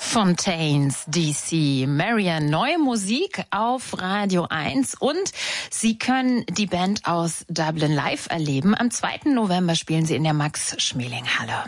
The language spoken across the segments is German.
Fontaines DC. Marian, neue Musik auf Radio 1 und Sie können die Band aus Dublin live erleben. Am 2. November spielen sie in der Max-Schmeling-Halle.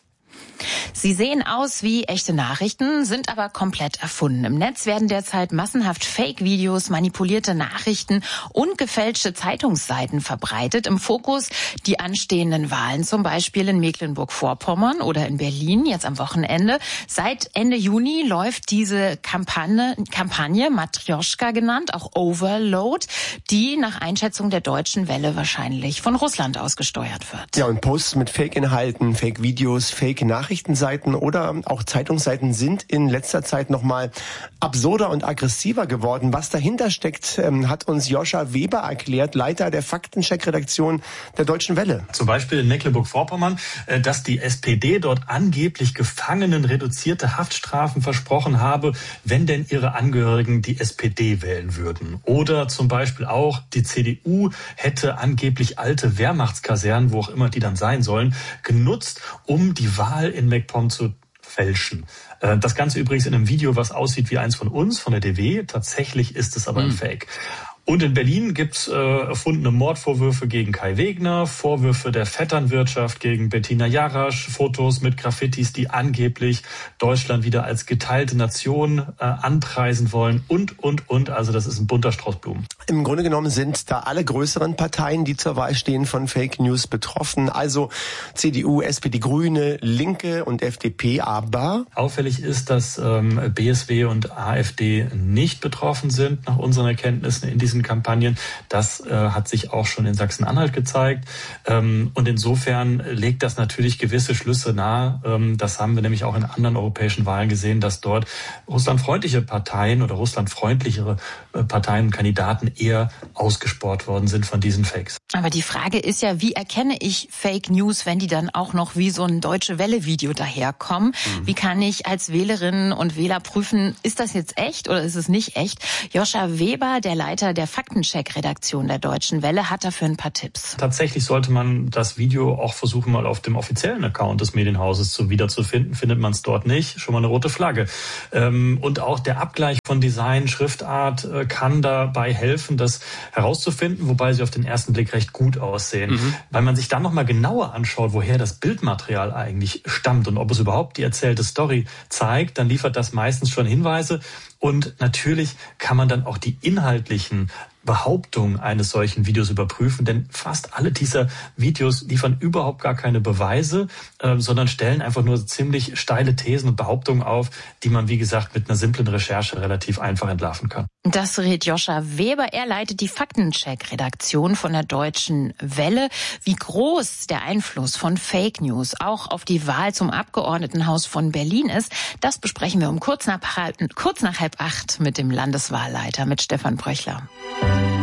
Sie sehen aus wie echte Nachrichten, sind aber komplett erfunden. Im Netz werden derzeit massenhaft Fake-Videos, manipulierte Nachrichten und gefälschte Zeitungsseiten verbreitet. Im Fokus die anstehenden Wahlen, zum Beispiel in Mecklenburg-Vorpommern oder in Berlin, jetzt am Wochenende. Seit Ende Juni läuft diese Kampagne Matrjoschka genannt, auch Overload, die nach Einschätzung der Deutschen Welle wahrscheinlich von Russland ausgesteuert wird. Ja, und Posts mit Fake-Inhalten, Fake-Videos, Fake-Nachrichtenseiten oder auch Zeitungsseiten sind in letzter Zeit nochmal absurder und aggressiver geworden. Was dahinter steckt, hat uns Joscha Weber erklärt, Leiter der Faktencheck-Redaktion der Deutschen Welle. Zum Beispiel in Mecklenburg-Vorpommern, dass die SPD dort angeblich Gefangenen reduzierte Haftstrafen versprochen habe, wenn denn ihre Angehörigen die SPD wählen würden. Oder zum Beispiel auch, die CDU hätte angeblich alte Wehrmachtskasernen, wo auch immer die dann sein sollen, genutzt, um die Wahl in MacPom zu fälschen. Das Ganze übrigens in einem Video, was aussieht wie eins von uns, von der DW. Tatsächlich ist es aber ein Fake. Und in Berlin gibt's erfundene Mordvorwürfe gegen Kai Wegner, Vorwürfe der Vetternwirtschaft gegen Bettina Jarasch, Fotos mit Graffitis, die angeblich Deutschland wieder als geteilte Nation anpreisen wollen und. Also das ist ein bunter Strauß Blumen. Im Grunde genommen sind da alle größeren Parteien, die zur Wahl stehen, von Fake News betroffen. Also CDU, SPD, Grüne, Linke und FDP. Aber auffällig ist, dass BSW und AfD nicht betroffen sind, nach unseren Erkenntnissen in diesen Kampagnen. Das hat sich auch schon in Sachsen-Anhalt gezeigt. Und insofern legt das natürlich gewisse Schlüsse nahe. Das haben wir nämlich auch in anderen europäischen Wahlen gesehen, dass dort russlandfreundliche Parteien oder russlandfreundlichere Parteien und Kandidaten eher ausgespart worden sind von diesen Fakes. Aber die Frage ist ja, wie erkenne ich Fake News, wenn die dann auch noch wie so ein Deutsche Welle-Video daherkommen? Wie kann ich als Wählerinnen und Wähler prüfen, ist das jetzt echt oder ist es nicht echt? Joscha Weber, der Leiter der Faktencheck-Redaktion der Deutschen Welle, hat dafür ein paar Tipps. Tatsächlich sollte man das Video auch versuchen, mal auf dem offiziellen Account des Medienhauses wiederzufinden. Findet man es dort nicht, schon mal eine rote Flagge. Und auch der Abgleich von Design, Schriftart kann dabei helfen, das herauszufinden, wobei sie auf den ersten Blick recht gut aussehen. Weil man sich dann nochmal genauer anschaut, woher das Bildmaterial eigentlich stammt und ob es überhaupt die erzählte Story zeigt, dann liefert das meistens schon Hinweise. Und natürlich kann man dann auch die inhaltlichen Behauptungen eines solchen Videos überprüfen, denn fast alle dieser Videos liefern überhaupt gar keine Beweise, sondern stellen einfach nur ziemlich steile Thesen und Behauptungen auf, die man, wie gesagt, mit einer simplen Recherche relativ einfach entlarven kann. Das rät Joscha Weber. Er leitet die Faktencheck-Redaktion von der Deutschen Welle. Wie groß der Einfluss von Fake News auch auf die Wahl zum Abgeordnetenhaus von Berlin ist, das besprechen wir um kurz nach 7:30 mit dem Landeswahlleiter, mit Stefan Bröchler.